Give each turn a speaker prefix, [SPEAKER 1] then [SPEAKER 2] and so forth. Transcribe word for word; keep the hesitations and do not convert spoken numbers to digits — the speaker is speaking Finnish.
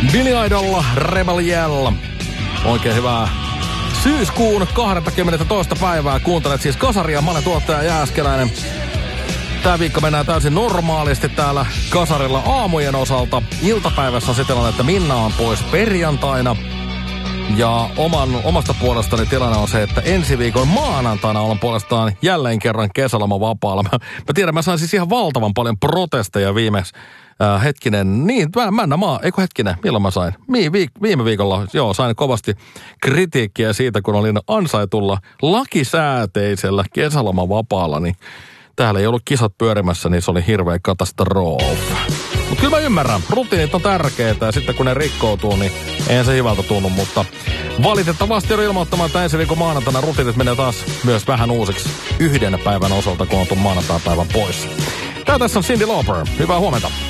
[SPEAKER 1] Billy Idol, Rebel Yell. Oikein hyvää syyskuun kahdeskymmenestoinen päivää. Kuuntelet siis Kasaria. Mä olen tuottaja Jääskeläinen. Tää viikko mennään täysin normaalisti täällä Kasarilla aamujen osalta. Iltapäivässä on se tilanne, että Minna on pois perjantaina. Ja oman, omasta puolestani tilanne on se, että ensi viikon maanantaina olen puolestaan jälleen kerran kesäloma vapaalla. Mä, mä tiedän, mä sain siis ihan valtavan paljon protesteja viimeksi. Äh, hetkinen, niin, mä, mä en maa, eikö hetkinen, milloin mä sain? Mi, viik, viime viikolla, joo, sain kovasti kritiikkiä siitä, kun olin ansaitulla lakisääteisellä kesäloma vapaalla, niin täällä ei ollut kisat pyörimässä, niin se oli hirveä katastrofi. Mutta kyllä mä ymmärrän, rutiinit on tärkeitä ja sitten kun ne rikkoutuu, niin eihän se hyvältä tunnu, mutta valitettavasti on ilmoittamaan, että ensi viikon maanantaina rutiinit menee taas myös vähän uusiksi yhden päivän osalta, kun on tuon maanantai-päivän pois. Tää tässä on Cyndi Lauper. Hyvää huomenta.